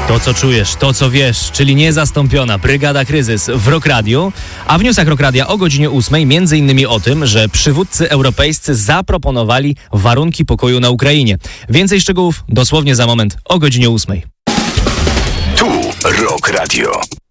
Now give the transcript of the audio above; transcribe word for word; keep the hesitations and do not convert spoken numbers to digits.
To, co czujesz, to, co wiesz, czyli niezastąpiona Brygada Kryzys w Rock Radio, a w newsach Rock Radia o godzinie ósmej między innymi o tym, że przywódcy europejscy zaproponowali warunki pokoju na Ukrainie. Więcej szczegółów dosłownie za moment o godzinie ósmej. Tu Rock Radio.